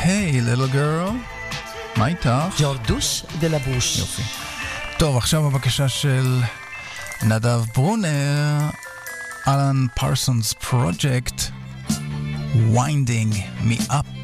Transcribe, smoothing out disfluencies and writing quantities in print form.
היי, little girl. מה איתך? ג'ורדוש דלבוש. יופי. טוב, עכשיו הבקשה של נדב ברונר, אלן פרסונס פרויקט, Winding Me Up.